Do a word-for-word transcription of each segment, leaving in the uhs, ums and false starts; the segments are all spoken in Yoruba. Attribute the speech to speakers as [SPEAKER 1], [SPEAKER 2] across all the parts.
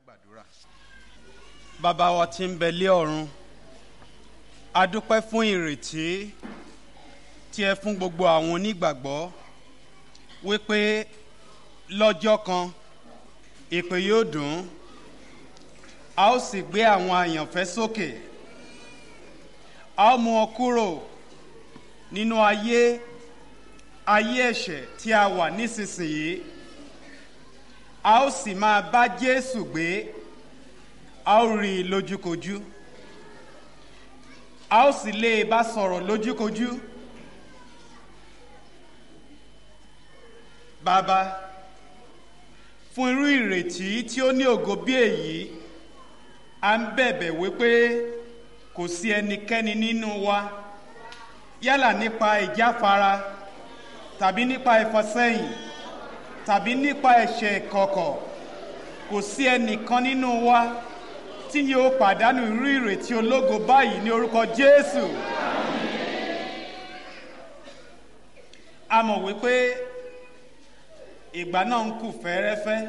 [SPEAKER 1] gbàdúrà. Bàbá wa tí ń bẹ lé ọ̀run, a dúpẹ́ fún ìrètí tí ẹ fún gbogbo àwọn onígbàgbọ́ wípé lọ́jọ́ kan ìpè yóò dùn, a ó sì gbé àwọn àyànfẹ́ sókè, a ó mú wọn kúrò nínú ayé ayé ẹ̀ṣẹ̀ tí a wà nísinsìnyí, a ó sì máa bá Jésù gbé, a ó rí i lójúkojú, a ó sì lè bá sọ̀rọ̀ lójúkojú. Bàbá, fún irú ìrètí tí ó ní ògo bí èyí, a ń bẹ̀bẹ̀ wípé kò sí ẹnikẹ́ni nínú wa, yálà nípa ìjáfara tàbí nípa ìfọsẹ́yìn tàbí nípa ẹ̀ṣẹ̀ ìkọ̀kọ̀, kò sí ẹnìkan nínú wa tí yóò pàdánù irú ìrètí ológo báyìí ní orúkọ Jésù. A mọ̀ wípé ìgbà náà ń kù fẹ́rẹ́fẹ́,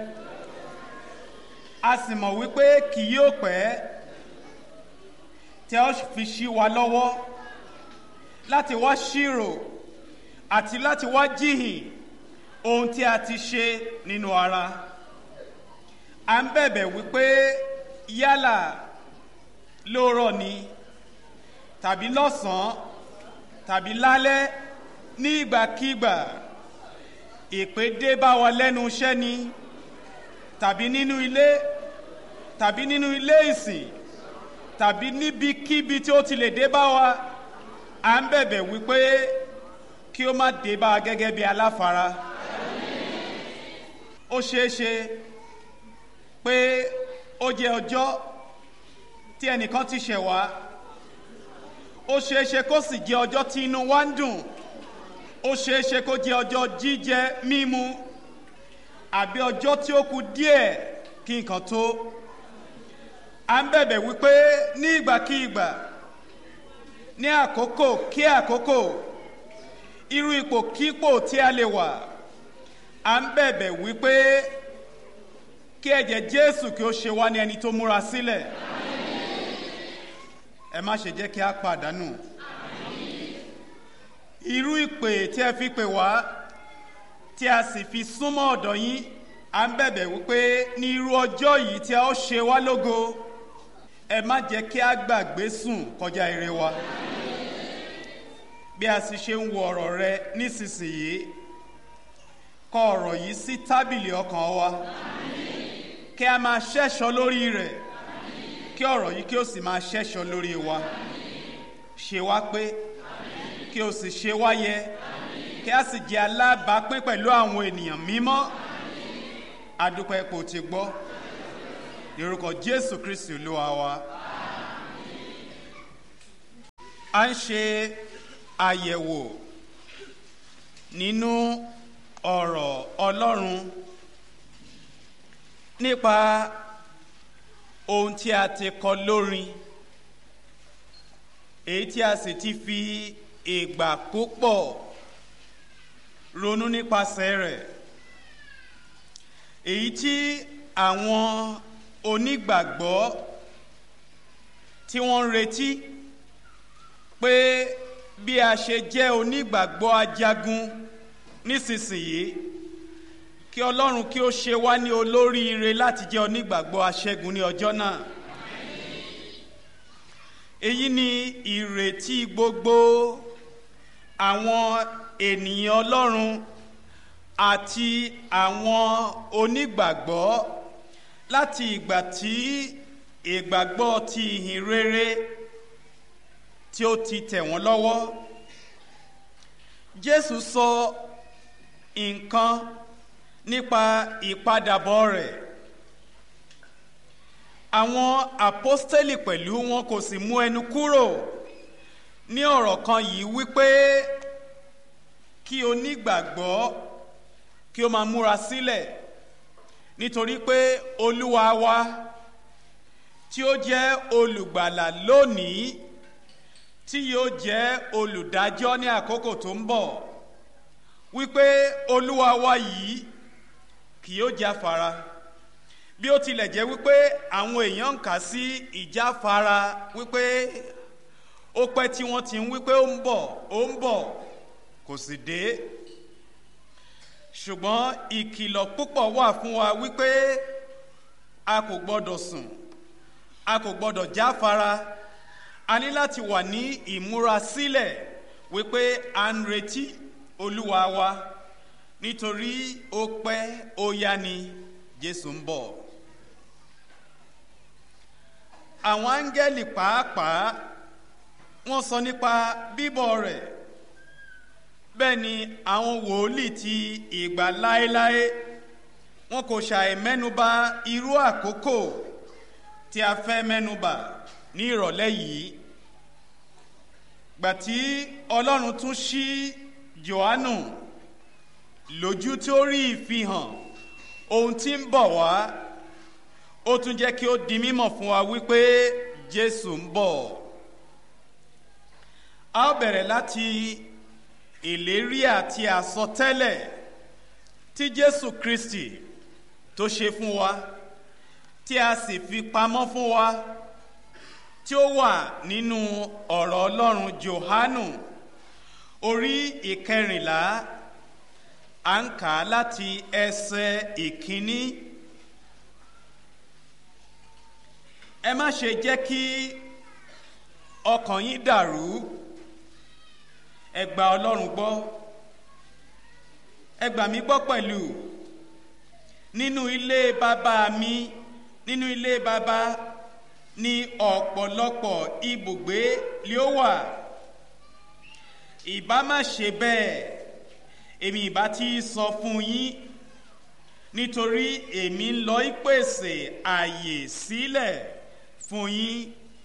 [SPEAKER 1] a sì mọ̀ wípé kì yóò pẹ́ tí a ó fi ṣí wa lọ́wọ́ láti wá ṣírò àti láti wá jíhìn ohun tí a ti ṣe nínú ara. À ń bẹ̀bẹ̀ wípé yálà lóòrọ̀ ni tàbí lọ́sàn-án tàbí lálẹ́, ní ìgbàkígbà ìpè dé bá wa lẹ́nu iṣẹ́ ni tàbí nínú ilé tàbí nínú ilé ìsìn tàbí níbikíbi tí ó ti lè dé bá wa, à ń bẹ̀bẹ̀ wípé kí ó má dé bá a gẹ́gẹ́ bí aláfara. Ó ṣeé ṣe pé ó jẹ́ ọjọ́ tí ẹnìkan ti ṣẹ̀ wá, ó ṣeé ṣe kó sì jẹ́ ọjọ́ tí inú wa ń dùn, ó ṣeé ṣe kó jẹ́ ọjọ́ jíjẹ mímu, àbí ọjọ́ tí ó kù díẹ̀ kí nǹkan tó. À ń bẹ̀bẹ̀ wípé ní ìgbàkígbà, ní àkókò kí àkókò, irú ipò kípò tí a lè wà, à ń bẹ̀bẹ̀ wípé kí ẹ̀jẹ̀ Jésù kí ó ṣe wá ní ẹni tó múra sílẹ̀. Ẹ má ṣe jẹ́ kí a pàdánù irú ìpè tí ẹ fi pè wá, tí a sì fi súnmọ́ ọ̀dọ̀ yín. À ń bẹ̀bẹ̀ wípé ní irú ọjọ́ yìí tí a ó ṣe wá lógo, ẹ má jẹ́ kí a gbàgbé sùn kọjá ire wa. Bí a sì ṣe ń wo ọ̀rọ̀ rẹ nísinsìnyí, kọ ọ̀rọ̀ yìí sí tábìlì ọkàn wa, kí a máa ṣẹ́ṣọ́ lórí rẹ̀, kí ọ̀rọ̀ yìí kí ó sì máa ṣẹ́ṣọ́ lórí wa. Ṣe wá pé, kí ó sì ṣe wá yẹ, kí a sì jẹ́ alábàápín pẹ̀lú àwọn ènìyàn mímọ́. A dúpẹ́ pé o ti gbọ́. Ní orúkọ Jésù Kristi Olúwa wa. A ń ṣe àyẹ̀wò nínú ọ̀rọ̀ Ọlọ́run nípa ohun tí a ti kọ lórin, èyí tí a sì ti fi ìgbà púpọ̀ ronú nípasẹ̀ rẹ̀, èyí tí àwọn onígbàgbọ́ tí wọ́n ń retí pé bí a ṣe jẹ́ onígbàgbọ́ ajagun nísinsìnyí, kí Ọlọ́run kí ó ṣe wá ní olóríire láti jẹ́ onígbàgbọ́ aṣẹ́gun ní ọjọ́ náà. Èyí ni ìrètí gbogbo àwọn ènìyàn Ọlọ́run àti àwọn onígbàgbọ́ láti ìgbà tí ìgbàgbọ́ ti ìhìn rere tí ó ti tẹ̀ wọ́n lọ́wọ́. Jésù sọ nǹkan nípa ìpadàbọ̀ rẹ̀. Àwọn àpọ́stélì pẹ̀lú wọn kò sì mú ẹnu kúrò ní ọ̀rọ̀ kan yìí wípé kí onígbàgbọ́ kí ó máa múra sílẹ̀, nítorí pé Olúwa wa tí ó jẹ́ olùgbàlà lónìí, tí yóò jẹ́ olùdájọ́ ní àkókò tó ń bọ̀, wípé Olúwa wa yìí kì yóò jáfara, bí ó tilẹ̀ jẹ́ wípé àwọn èèyàn ń kà sí ìjáfara wípé ó pẹ́ tí wọ́n ti ń wípé ó ń bọ̀ ó ń bọ̀ kò sì dé, ṣùgbọ́n ìkìlọ̀ púpọ̀ wà fún wa wípé a kò gbọ́dọ̀ sùn, a kò gbọ́dọ̀ jáfara, a ní láti wà ní ìmúrasílẹ̀ wípé à ń retí Olúwa wa, nítorí ó pẹ́ ó yá ni Jésù ń bọ̀. Àwọn áńgẹ́lì pàápàá wọ́n sọ nípa bíbọ̀ rẹ̀, bẹ́ẹ̀ ni àwọn wòlíì ti ìgbà láéláé wọn kò ṣàì mẹ́nubà irú àkókò tí a fẹ́ mẹ́nubà ní ìrọ̀lẹ́ yìí. Gbà tí Ọlọ́run tún ṣí Jòhánù lójú tí ó rí ìfihàn ohun tí ń bọ̀ wá, ó tún jẹ́ kí ó di mímọ̀ fún wa wípé Jésù ń bọ̀. A ó bẹ̀rẹ̀ láti ìlérí àti àsọtẹ́lẹ̀ tí Jésù Kristi tó ṣe fún wa, tí a sì fi pamọ́ fún wa, tí ó wà nínú ọ̀rọ̀ Ọlọ́run Jòhánù orí ìkẹrìnlá, à ń kà á láti ẹsẹ̀ ìkíní. Ẹ má ṣe jẹ́ kí ọkàn yín dàrú, ẹ gba Ọlọ́run gbọ́, ẹ gbà mí gbọ́ pẹ̀lú. Nínú ilé bàbá mi, nínú ilé bàbá ní ọ̀pọ̀lọpọ̀ ibùgbé lé ó wà. Ìbá má ṣe bẹ́ẹ̀, èmi ìbá ti sọ fún yín, nítorí èmi ń lọ ìpèsè àyè sílẹ̀ fún yín.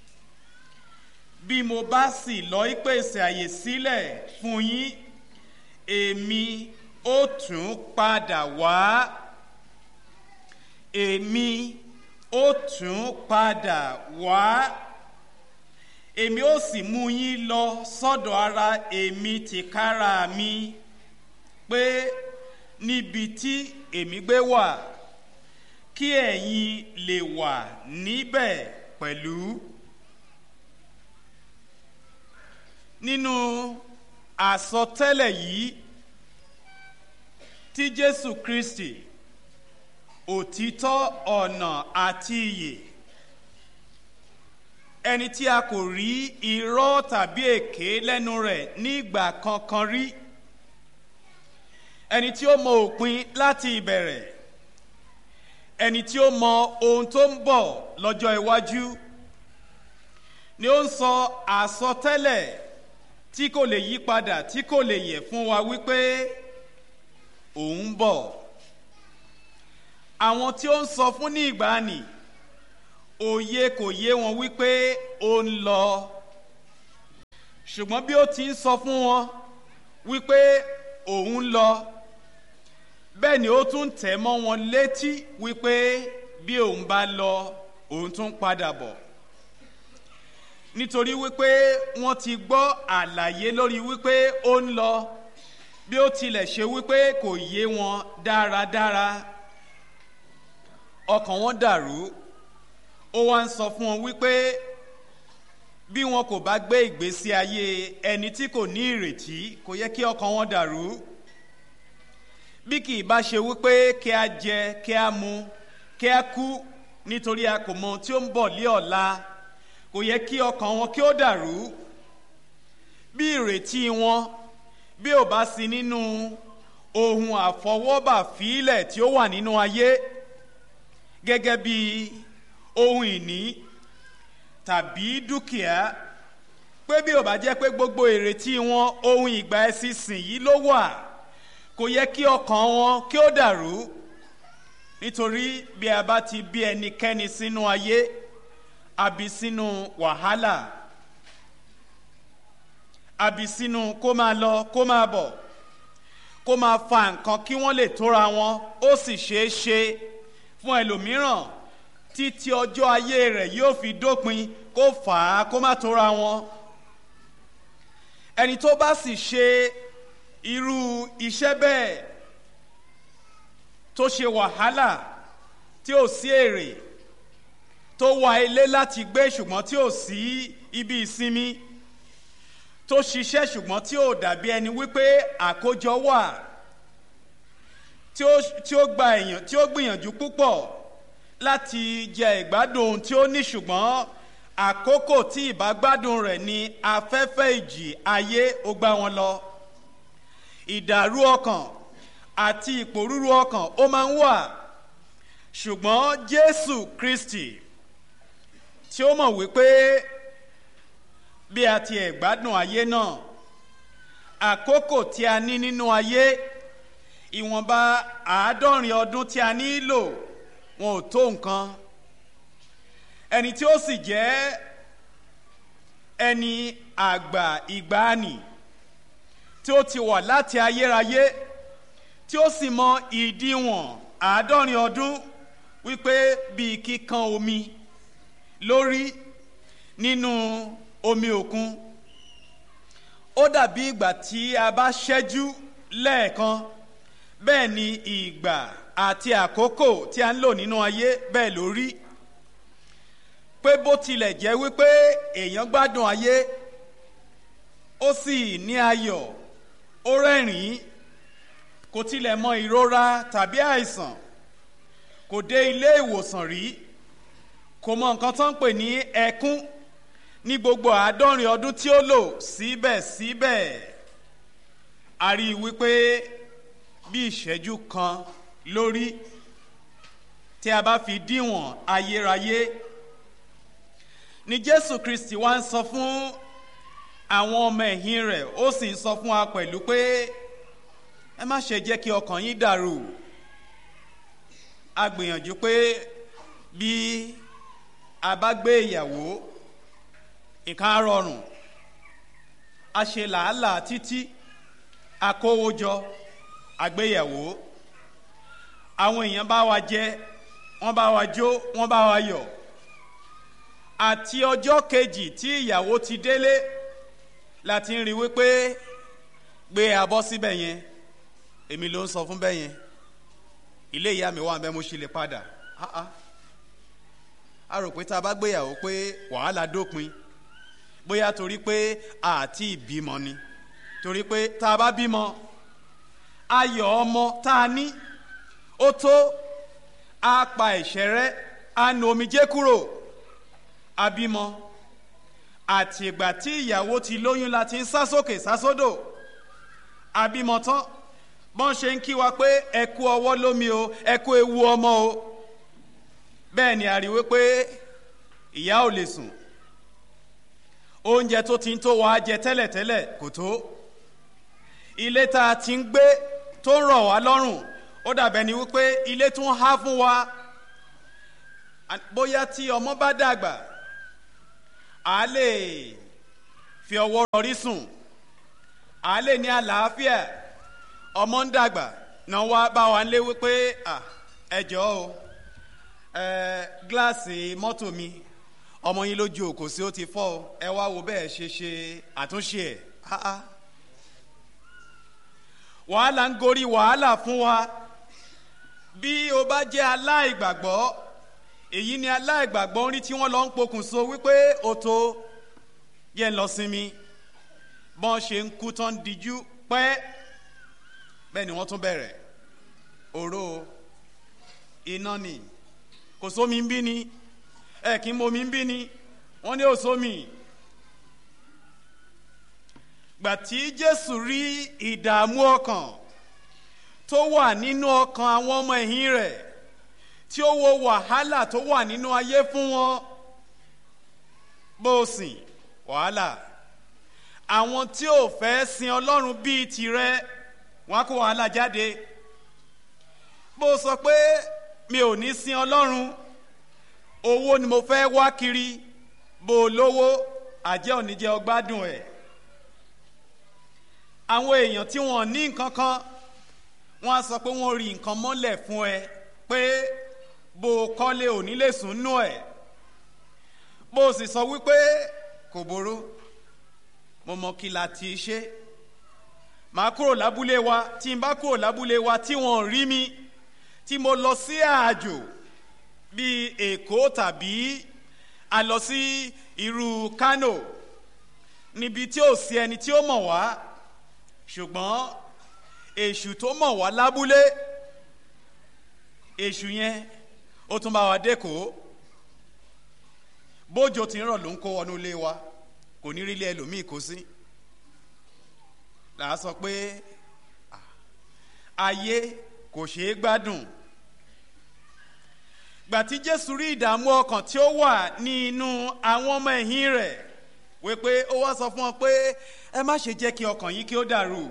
[SPEAKER 1] Bí mo bá sì lọ ìpèsè àyè sílẹ̀ fún yín, èmi ó tún padà wá. Èmi ó tún padà wá. Èmi ó sì mú yín lọ sọ́dọ̀ ara èmi tìkára mi, pé níbi tí èmi gbé wà, kí ẹ̀yin lè wà níbẹ̀ pẹ̀lú. Nínú àsọtẹ́lẹ̀ yìí tí Jésù Kristi, òtítọ́, ọ̀nà àti ìyè, ẹni tí a kò rí irọ́ tàbí èké lẹ́nu rẹ̀ ní ìgbà kankan rí, ẹni tí ó mọ òpin láti ìbẹ̀rẹ̀, ẹni tí ó mọ ohun tó ń bọ̀ lọ́jọ́ iwájú, ni ó ń sọ àsọtẹ́lẹ̀ tí kò lè yí padà, tí kò lè yẹ̀ fún wa wípé òun ń bọ̀. Àwọn tí ó ń sọ fún ní ìgbàanì, òye kò yé wọn wípé ó ń lọ, ṣùgbọ́n bí ó ti ń sọ fún wọn wípé òun ń lọ, bẹ́ẹ̀ ni ó tún tẹ̀ mọ́ wọn létí wípé bí òun bá lọ, òun tún padà bọ̀. Nítorí wípé wọ́n ti gbọ́ àlàyé lórí wípé ó ń lọ, bí ó tilẹ̀ ṣe wípé kò yé wọn dáradára, ọkàn wọn dàrú. Ó wá ń sọ fún wọn wípé bí wọn kò bá gbé ìgbésí ayé ẹni tí kò ní ìrètí, kò yẹ kí ọkàn wọn dàrú. Bí kì í bá ṣe wípé kí a jẹ, kí a mu, kí a kú, nítorí a kò mọ ohun tí ó ń bọ̀ lé ọ̀la, kò yẹ kí ọkàn wọn kí ó dàrú. Bí ìrètí wọn bí ò bá sí nínú ohun àfọwọ́bà fílẹ̀ tí ó wà nínú ayé, gẹ́gẹ́ bí ohun ìní tàbí dúkìá, pé bí ò bá jẹ́ pé gbogbo ìrètí wọn ohun ìgbà ẹ̀sìnsìn yìí ló wà, kò yẹ kí ọkàn wọn kí ó dàrú. Nítorí bí a bá ti bí ẹnikẹ́ni sínú ayé, àbí sínú wàhálà, àbí sínú kó máa lọ kó máa bọ̀, kó máa fa nǹkan kí wọ́n lè tóra wọn, ó sì ṣeé ṣe fún ẹlòmíràn títí ọjọ́ ayé rẹ̀ yóò fi dópin kó fà á kó má tóra wọn. Ẹni tó bá sì ṣe irú iṣẹ́ bẹ́ẹ̀, tó ṣe wàhálà, tí ò sí èrè, tó wá ilé láti gbé ṣùgbọ́n tí ò sí ibi ìsinmi, tó ṣiṣẹ́ ṣùgbọ́n tí ò dàbí ẹni wípé àkójọ wà, tí ó tí ó gba èèyàn tí ó gbìyànjú púpọ̀ láti jẹ ìgbádùn ohun tí ó ní, ṣùgbọ́n àkókò tí ìbágbádùn rẹ̀ ni afẹ́fẹ́ ìjì ayé ó gbá wọn lọ. Ìdàrú ọkàn àti ìpòrúru ọkàn ó máa ń wà, ṣùgbọ́n Jésù Kristi tí ó mọ̀ wípé bí a ti ẹ̀ gbádùn ayé náà, àkókò tí a ní nínú ayé, ìwọ̀nba àádọ́rin ọdún tí a nílò wọn ò tó nǹkan. Ẹni tí ó sì jẹ́ ẹni àgbà ìgbàanì tí ó ti wà láti ayérayé, tí ó sì mọ ìdíwọ̀n àádọ́rin ọdún wípé bíi kíkan omi lórí nínú omi òkun, ó dàbí ìgbà tí a bá ṣẹ́jú lẹ́ẹ̀kan, bẹ́ẹ̀ ni ìgbà àti àkókò tí a ń lò nínú ayé bẹ́ẹ̀ ló rí. Pé bó tilẹ̀ jẹ́ wípé èèyàn gbádùn ayé, ó sì ní ayọ̀, ó rẹ́rìn-ín, kò tilẹ̀ mọ ìrora tàbí àìsàn, kò dé ilé ìwòsàn rí, kò mọ nǹkan tó ń pè ní ẹkún ní gbogbo àádọ́rin ọdún tí ó lò, síbẹ̀síbẹ̀ a rí i wípé bí ìṣẹ́jú kan lórí tí a bá fi díwọ̀n ayérayé ni Jésù Kristi wá ń sọ fún àwọn ọmọ ẹ̀yìn rẹ̀, ó sì ń sọ fún wa pẹ̀lú pé ẹ má ṣe jẹ́ kí ọkàn yín dàrú. A gbìyànjú pé bí a bá gbé ìyàwó nǹkan á rọrùn, a ṣe làálàá títí, a kówó jọ, àgbéyàwó, àwọn èèyàn bá wa jẹ, wọ́n bá wa jó, wọ́n bá wa yọ̀, àti ọjọ́ kejì tí ìyàwó ti délé láti ń rí wípé gbé abọ́ síbẹ̀ yẹn, èmi ló ń sọ fún bẹ́ẹ̀ yẹn, ilé ìyá mi wà ń bẹ́, mo ṣì lè padà. A rò pé tá a bá gbéyàwó pé wàhálà dópin, bóyá torí pé àti ìbímọ ni, torí pé tá a bá bímọ, ayọ̀ ọmọ tá a ní ó tó, á pa ẹ̀ṣẹ̀ rẹ́, á nu omijé kúrò. Abímọ àti ìgbà tí ìyàwó ti lóyún láti ń sá sókè sá sódò. Abímọ tán bọ́n ṣe ń kí wa pé ẹ kú ọwọ́ lómi o, ẹ kú ewu ọmọ o, bẹ́ẹ̀ ni a rí wípé ìyá ò lè sùn, oúnjẹ tó ti ń tó wa jẹ tẹ́lẹ̀tẹ́lẹ̀ kò tó, ilé tá a ti ń gbé tó ń rọ̀ wá lọ́rùn, ó dàbẹ̀ ni wípé ilé tún há fún wa. Bóyá tí ọmọ bá dàgbà, a lè fi ọwọ́ rọrí sùn, a lè ní àlàáfíà. Ọmọ ń dàgbà náà wá bá wa lé wípé ẹ jọ̀ọ́ o, gíláàsì mọ́tò mi ọmọ yín lójú òkò sí ó ti fọ́ o, ẹ wá wo bẹ́ẹ̀ ṣe ṣe àtúnṣe ẹ̀. Wàhálà ń gorí wàhálà fún wa. Bí o bá jẹ́ aláìgbàgbọ́, èyí ni aláìgbàgbọ́ orí tí wọ́n lọ ń pokùnso wípé ó tó yẹ ń lọ sinmi, bọ́n ṣe ń kú tán díjú pẹ́, bẹ́ẹ̀ ni wọ́n tún bẹ̀rẹ̀ òró iná ni, kò sómi ń bí ni, ẹ kí n momi ń bí ni, wọ́n ní ò sómi. Gbà tí Jésù rí ìdààmú ọkàn tó wà nínú ọkàn àwọn ọmọ ẹ̀yìn rẹ̀, tí ó wo wàhálà tó wà nínú ayé fún wọn, bó sìn wàhálà, àwọn tí ò fẹ́ sin Ọlọ́run bíi tirẹ̀ wọ́n á kó wàhálà jáde. Bó sọ pé mi ò ní sin Ọlọ́run, owó ni mo fẹ́ wá kiri, bó lówó àjẹ́ òní jẹ́ ọgbádùn ẹ̀. Àwọn èèyàn tí wọ́n ní nǹkan kan, wọ́n á sọ pé wọ́n rí nǹkan mọ́lẹ̀ fún ẹ pé bó kọ́lé òní lè sùn nú ẹ̀. Bó sì sọ wípé kò boró, mo mọ kí la ti ṣe, màá kúrò lábúlé wa, tí n bá kúrò lábúlé wa tí wọ́n rí mi, tí mo lọ sí àjò bíi Èkó tàbí a lọ sí irú Kano níbi tí ò sí ẹni tí ó mọ̀ wá, ṣùgbọ́n èṣù tó mọ̀ wá lábúlé, èṣù yẹn ó tún bá wa dẹ́kọ̀ọ́. Bójò tí ń rọ̀ ló ń kó wọnú ilé wa, kò ní rí ilé ẹlòmíì kó sí. Là á sọ pé ayé kò ṣeé gbádùn. Gbà tí Jésù rí ìdààmú ọkàn tí ó wà ní inú àwọn ọmọ ẹ̀yìn rẹ̀, wípé ó wá sọ fún wọn pé ẹ má ṣe jẹ́ kí ọkàn yín kí ó dàrú.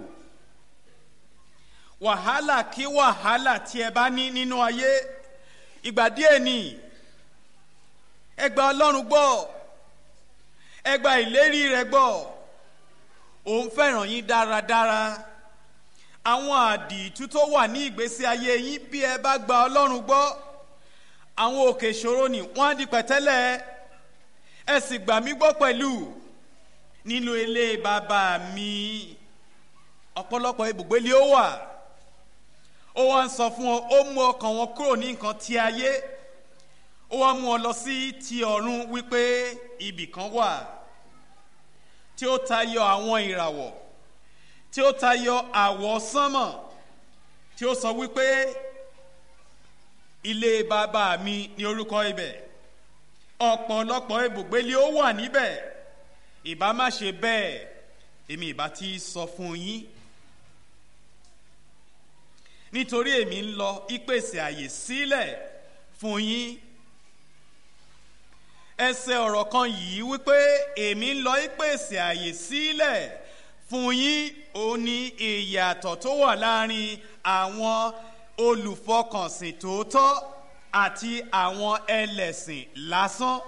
[SPEAKER 1] Wàhálà kí wàhálà tí ẹ bá ní nínú ayé, ìgbà díẹ̀ ni. Ẹ gba Ọlọ́run gbọ́, ẹ gba ìlérí rẹ̀ gbọ́. Òun fẹ́ràn yín dáradára. Àwọn àdììtú tó wà ní ìgbésí ayé yín, bí ẹ bá gba Ọlọ́run gbọ́, àwọn òkè ìṣòro ni wọ́n á di pẹ̀tẹ́lẹ̀. Ẹ sì gbà mí gbọ́ pẹ̀lú. Nínú ilé bàbá mi ọ̀pọ̀lọpọ̀ ibùgbé ni ó wà. Ó wá ń sọ fún wọn, ó mú ọkàn wọn kúrò ní nǹkan ti ayé, ó wá mú wọn lọ sí ti ọ̀run, wípé ibì kan wà tí ó tayọ àwọn ìràwọ̀, tí ó tayọ àwọ̀ sánmọ̀, tí ó sọ wípé ilé bàbá mi ní orúkọ ibẹ̀. Ọ̀pọ̀lọpọ̀ ibùgbé ni ó wà níbẹ̀. Ìbá má ṣe bẹ́ẹ̀, èmi ìbá ti sọ fún yín. Nítorí èmi ń lọ ìpèsè àyè sílẹ̀ fún yín. Ẹsẹ̀ ọ̀rọ̀ kan yìí wípé èmi ń lọ ìpèsè àyè sílẹ̀ fún yín, ó ní ìyàtọ̀ tó wà láàrin àwọn olùfọkànsìn tòótọ́ àti àwọn ẹlẹ́sìn lásán.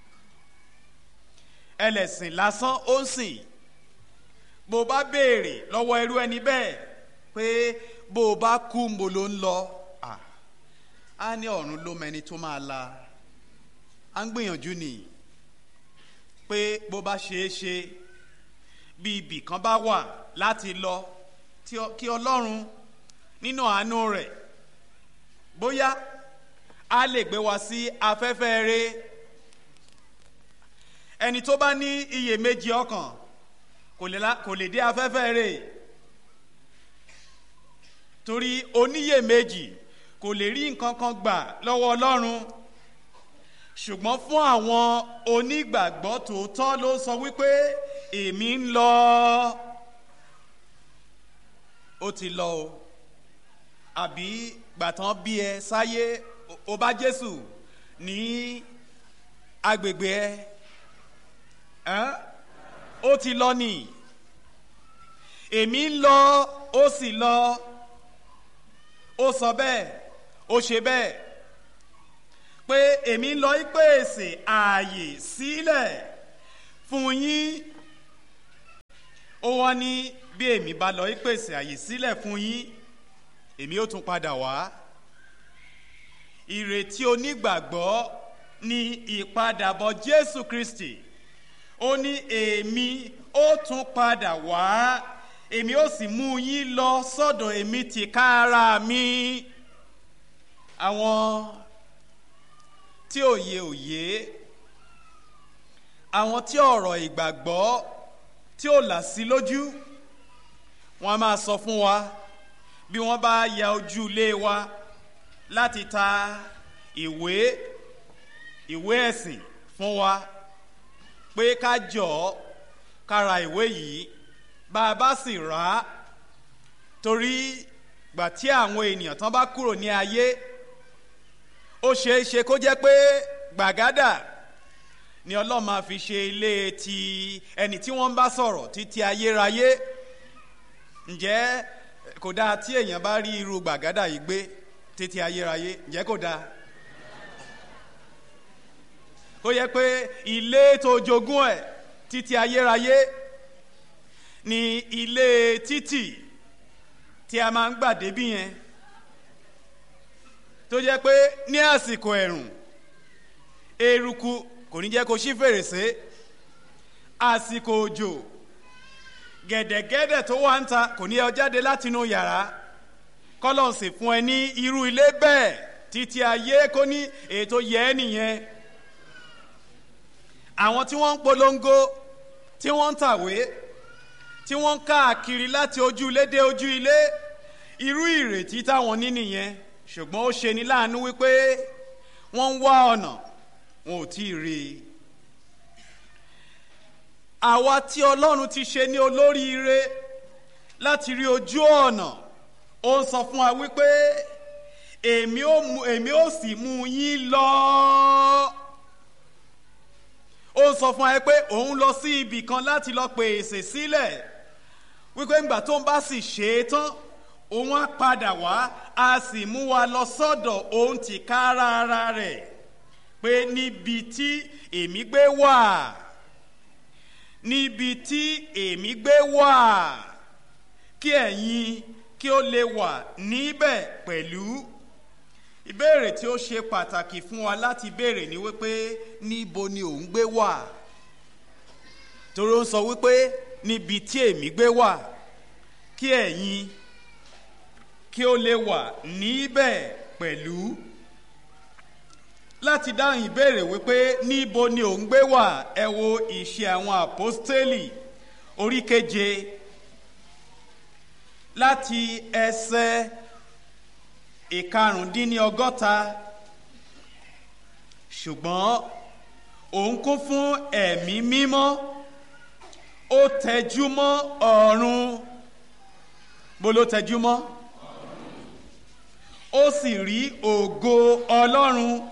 [SPEAKER 1] Ẹlẹ́sìn lásán ó ń sìn. Bó bá béèrè lọ́wọ́ irú ẹni bẹ́ẹ̀ pé bó bá kú mo ló ń lọ, á ní ọ̀run ló mẹni tó máa la. À ń gbìyànjú ni pé bó bá ṣeé ṣe bí ibì kan bá wà láti lọ, kí Ọlọ́run nínú àánú rẹ̀ bóyá a lè gbé wa sí afẹ́fẹ́ rere. Ẹni tó bá ní iyèméjì ọkàn kò lè dé afẹ́fẹ́ rere, torí oníyèméjì kò lè rí nǹkan kan gbà lọ́wọ́ Ọlọ́run. Ṣùgbọ́n fún àwọn onígbàgbọ́ tòótọ́ ló sọ wípé èmi ń lọ. Ó ti lọ o. Àbí gbàtàn bí ẹ sáyé ó bá Jésù ní agbègbè ẹ, ẹ́ ó ti lọ nì. Èmi ń lọ, ó sì lọ. Ó sọ bẹ́ẹ̀, ó ṣe bẹ́ẹ̀, pé èmi ń lọ ìpèsè ààyè sílẹ̀ fún yín. Ó wá ní bí èmi bá lọ ìpèsè ààyè sílẹ̀ fún yín, èmi ó tún padà wá. Ìrètí onígbàgbọ́ ni ìpadàbọ̀ Jésù Kristi. Ó ní èmi ó tún padà wá, èmi ó sì mú yín lọ sọ́dọ̀ èmi tìkára mi. Àwọn tí òye òye, àwọn tí ọ̀rọ̀ ìgbàgbọ́ tí ó là sí lójú, wọ́n á máa sọ fún wa bí wọ́n bá ya ojú ilé wa láti ta ìwé ìwé ẹ̀sìn fún wa pé ká jọ̀ọ́ ká ra ìwé yìí. Bá a bá sì rà á, torí gbà tí àwọn ènìyàn tán bá kúrò ní ayé, ó ṣeé ṣe kó jẹ́ pé gbàgádà ni Ọlọ́run máa fi ṣe ilé ti ẹni tí wọ́n ń bá sọ̀rọ̀ títí ayérayé. Ǹjẹ́ kò dáa tí èèyàn bá rí irú gbàgádà yìí gbé títí ayérayé? Ǹjẹ́ kò dáa? Ó yẹ pé ilé tó jogún ẹ̀ títí ayérayé ni ilé títì tí a máa ń gbà débí yẹn, tó jẹ́ pé ní àsìkò ẹ̀rùn eruku kò ní jẹ́ kó ṣí fèrèsé, àsìkò òjò gẹ̀dẹ̀gẹ̀dẹ̀ tó wà ń ta kò ní ọ jáde látinú yàrá. kọ́lọ́n sì fún ẹ ní irú ilé bẹ́ẹ̀ títí ayé kó ní ètò yẹ nìyẹn. Àwọn tí wọ́n ń polongo, tí wọ́n ń tàwé, tí wọ́n ń káàkiri láti ojú ilé dé ojú ilé, irú ìrètí táwọn ní nìyẹn. Ṣùgbọ́n ó ṣe ní láàánú wípé wọ́n ń wá ọ̀nà, wọn ò tí ì rí i. Àwa tí Ọlọ́run ti ṣe ní olóríire láti rí ojú ọ̀nà, ó ń sọ fún wa wípé èmi ó mú èmi ó sì mú yín lọ. Ó ń sọ fún wa pé òun lọ sí ibì kan láti lọ pèsè sílẹ̀, wípé ńgbà tó ń bá sì ṣe é tán, òun á padà wá, a sì mú wa lọ sọ́dọ̀ òun tìkára ara rẹ̀, pé níbi tí èmi gbé wà, níbi tí èmi gbé wà, kí ẹ̀yin kí ó lè wà níbẹ̀ pẹ̀lú. Ìbéèrè tí ó ṣe pàtàkì fún wa láti béèrè ni wípé níbo ni òun gbé wà? Torí ó ń sọ wípé níbi tí èmi gbé wà, kí ẹ̀yin kí ó lè wà níbẹ̀ pẹ̀lú. Láti dáhùn ìbéèrè wípé níbo ni òun gbé wà, ẹ wo Ìṣe àwọn Àpọ́stélì orí keje láti ẹsẹ̀ ìkarùndínlọ́gọ́ta. Ṣùgbọ́n òun kún fún ẹ̀mí mímọ́, ó tẹjú mọ́ ọ̀run. Bó ló tẹjú mọ́? Ó sì rí ògo Ọlọ́run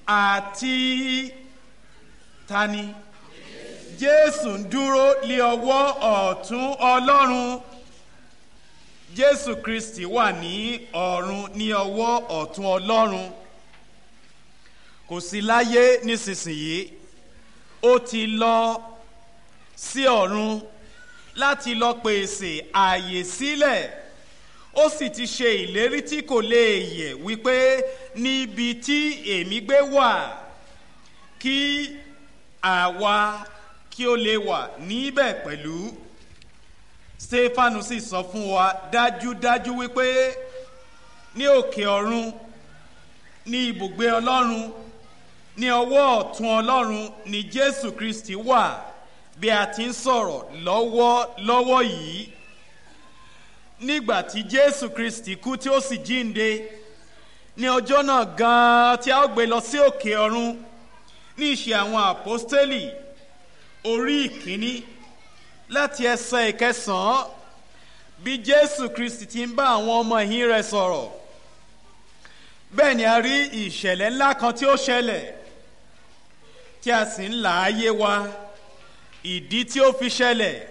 [SPEAKER 1] àti tani? Jésù ń dúró lé ọwọ́ ọ̀tún Ọlọ́run. Jésù Kristi wà ní ọ̀run ní ọwọ́ ọ̀tún Ọlọ́run. Kò sí láyé nísinsìnyí, ó ti lọ sí ọ̀run láti lọ pèsè ààyè sílẹ̀. Ó sì ti ṣe ìlérí tí kò lè yẹ̀ wípé níbi tí èmi gbé wà, kí àwa kí ó lè wà níbẹ̀ pẹ̀lú. Stefanu sì sọ fún wa dájúdájú wípé ní òkè ọ̀run, ní ibùgbé Ọlọ́run, ní ọwọ́ ọ̀tún Ọlọ́run ni Jésù Kristi wà bí a ti ń sọ̀rọ̀ lọ́wọ́ lọ́wọ́ yìí. Nígbà tí Jésù Kristi kú tí ó sì jíǹde, ní ọjọ́ náà gan-an tí a ó gbé lọ sí òkè ọ̀run, ní Ìṣe àwọn Àpọ́stélì orí ìkíní láti ẹsẹ̀ ìkẹsàn-án, bí Jésù Kristi ti ń bá àwọn ọmọ ẹ̀yìn rẹ̀ sọ̀rọ̀, bẹ́ẹ̀ ni a rí ìṣẹ̀lẹ̀ ńlá kan tí ó ṣẹlẹ̀, tí a sì ń là á yé wa ìdí tí ó fi ṣẹlẹ̀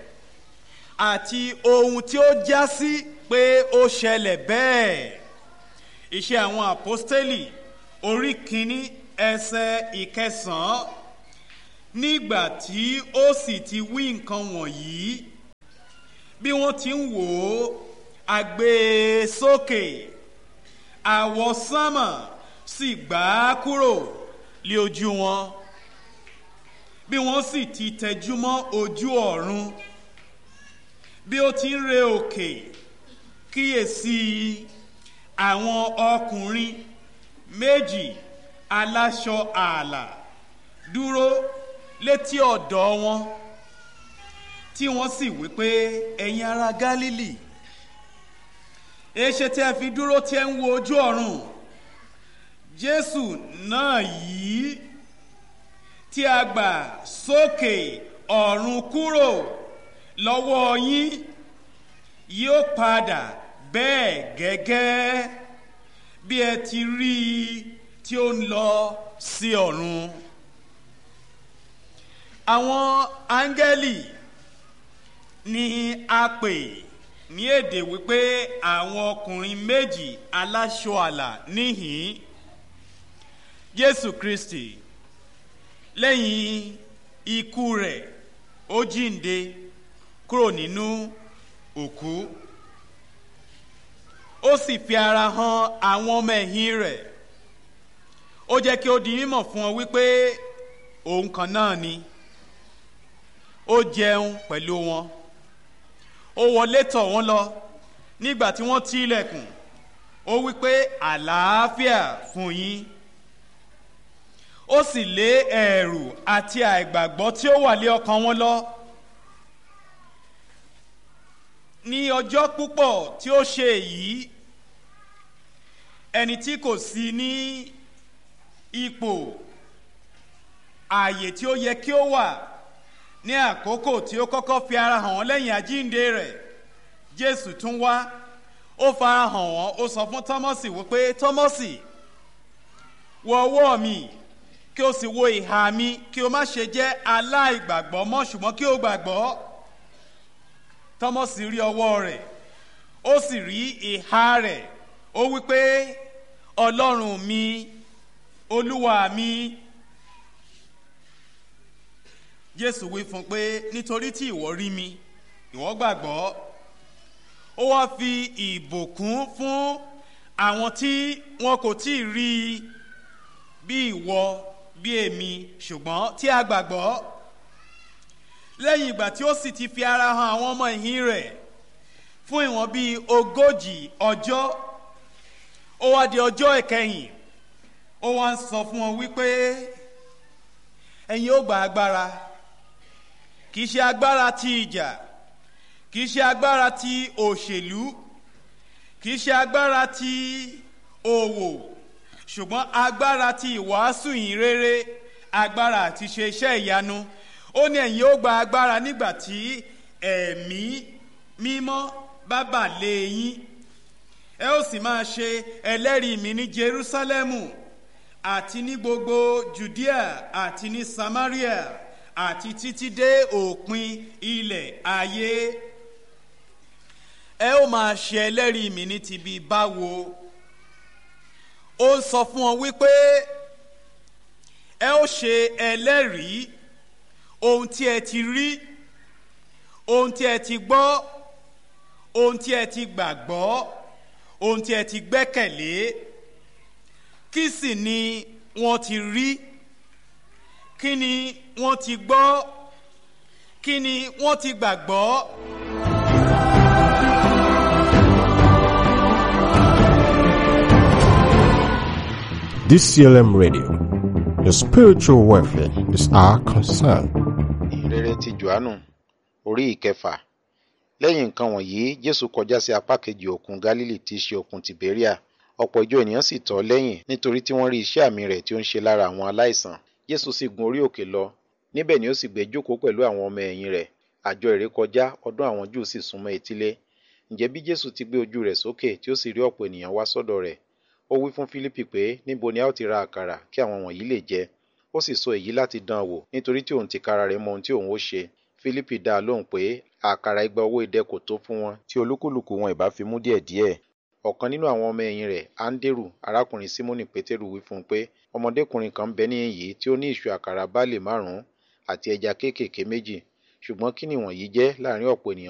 [SPEAKER 1] àti ohun tí ó já sí pé ó ṣẹlẹ̀ bẹ́ẹ̀. Ìṣe àwọn Àpọ́stélì orí kìíní ẹsẹ̀ ìkẹsàn-án. Nígbà tí ó sì ti wí nǹkan wọ̀nyí, bí wọ́n ti ń wò ó, a gbé e sókè, àwọsánmà sì gbà á kúrò lé ojú wọn. Bí wọ́n sì ti tẹjú mọ́ ojú ọ̀run, bí ó ti ń re òkè, kíyèsí àwọn ọkùnrin méjì aláṣọ ààlà dúró létí ọ̀dọ̀ wọn, tí wọ́n sì wí pé, ẹ̀yin ará Gálílì, èéṣe tí ẹ fi dúró tí ẹ ń wo ojú ọ̀run? Jésù náà yìí tí a gbà sókè ọ̀run kúrò lọ́wọ́ yín yóò padà bẹ́ẹ̀ gẹ́gẹ́ bí ẹ ti rí i tí ó ń lọ sí ọ̀run. Àwọn áńgẹ́lì ni a pè ní èdè wípé àwọn ọkùnrin méjì aláṣọ àlà níhìn. Jésù Kristi lẹ́yìn ikú rẹ̀ ó jíǹde kúrò nínú òkú, ó sì fi ara hàn àwọn ọmọ ẹ̀yìn rẹ̀. Ó jẹ́ kí ó di mímọ̀ fún wọn wípé òun kan náà ni. Ó jẹun pẹ̀lú wọn, ó wọlé tọ̀ wọ́n lọ nígbà tí wọ́n ti ilẹ̀kùn, ó wí pé àlàáfíà fún yín. Ó sì lé ẹ̀rù àti àìgbàgbọ́ tí ó wà lé ọkàn wọn lọ. Ní ọjọ́ púpọ̀ tí ó ṣe èyí, ẹni tí kò sí ní ipò ààyè tí ó yẹ kí ó wà ní àkókò tí ó kọ́kọ́ fi ara hàn wọ́n lẹ́yìn àjíǹde rẹ̀, Jésù tún wá, ó fara hàn wọ́n, ó sọ fún Tọ́mọ́sì wípé, Tọ́mọ́sì, wo ọwọ́ mi, kí o sì wo ìhà mi, kí o má ṣe jẹ́ aláìgbàgbọ́ mọ́, ṣùgbọ́n kí o gbàgbọ́. Tọ́mọ́sì rí ọwọ́ rẹ̀, ó sì rí ìhà rẹ̀, ó wípé, Ọlọ́run mi, Olúwa mi. Jésù wí fún pé, nítorí tí ìwọ rí mi, ìwọ gbàgbọ́. Ó wá fi ìbùkún fún àwọn tí wọn kò tí ì rí bí ìwọ, bí èmi, ṣùgbọ́n tí a gbàgbọ́. Lẹ́yìn ìgbà tí ó sì ti fi ara hàn àwọn ọmọ ẹ̀yìn rẹ̀ fún ìwọ̀n bíi ogójì ọjọ́, ó wá di ọjọ́ ìkẹyìn, ó wá ń sọ fún wọn wípé, ẹ̀yin ó gba agbára, kì í ṣe agbára ti ìjà, kì í ṣe agbára ti òṣèlú, kì í ṣe agbára ti òwò, ṣùgbọ́n agbára ti ìwàásù ìyìn rere, agbára àti ṣe iṣẹ́ ìyanu. Ó ní ẹ̀yin ó gba agbára nígbà tí ẹ̀mí mímọ́ bá bà lé yín. Ẹ ó sì máa ṣe ẹlẹ́rìí mi ní Jerúsálẹ́mù àti ní gbogbo Jùdíà àti ní Samaria àti títí dé òpin ilẹ̀ ayé. Ẹ ó máa ṣe ẹlẹ́rìí mi ní ti bí báwo. Ó ń sọ fún ọ wípé ẹ ó ṣe ẹlẹ́rìí ohun tí ẹ ti rí, ohun tí ẹ ti gbọ́, ohun tí ẹ ti gbàgbọ́, ohun tí ẹ ti gbẹ́kẹ̀lé. Kí sì ni wọ́n ti rí? Kí ni wọ́n ti gbọ́? Kí ni wọ́n ti gbàgbọ́?
[SPEAKER 2] D C L M Radio, your spiritual welfare is our concern.
[SPEAKER 3] Ìrere ti Jòhánù orí ìkẹfà. Lẹ́yìn nǹkan wọ̀nyí, Jésù kọjá sí apá kejì òkun Gálílì tí í ṣe òkun Tìbéríà. Ọ̀pọ̀ ìjọ ènìyàn sì tọ̀ ọ́ lẹ́yìn nítorí tí wọ́n rí iṣẹ́ àmì rẹ̀ tí ó ń ṣe lára àwọn aláìsàn. Jésù sì gun orí òkè lọ. Níbẹ̀ ni ó sì gbé jókòó pẹ̀lú àwọn ọmọ ẹ̀yìn rẹ̀. Àjọ ìrékọjá ọdún àwọn Júù sì súnmọ́ etílé. Ǹjẹ́ bí Jésù ti gbé ojú rẹ̀ sókè tí ó sì rí ọ̀pọ̀ ènìyàn wá sọ́dọ̀ rẹ̀, ó wí fún Fílípì pé níbo ni a ó ti ra àkàrà kí àwọn wọ̀nyí lè jẹ. Ó sì sọ èyí láti dán an wò nítorí tí òun tìkára rẹ̀ mọ ohun tí òun ó ṣe. Fílípì dá a lóhùn pé àkàrà igba owó idẹ kò tó fún wọn tí olúkúlùkù wọn ìbá fi mú díẹ̀díẹ̀. Ọ̀kan nínú àwọn ọmọ ẹ̀yìn rẹ̀, Áńdérù, arákùnrin Símónì Pétérù, wí fún un pé ọmọdékùnrin kan ń bẹ níhìn yìí tí ó ní ìṣù àkàrà báálì márùn-ún àti ẹja kéékèèké méjì, ṣùgbọ́n kí ni wọ̀nyí jẹ́ láàrin ọ̀pọ̀ ènìyàn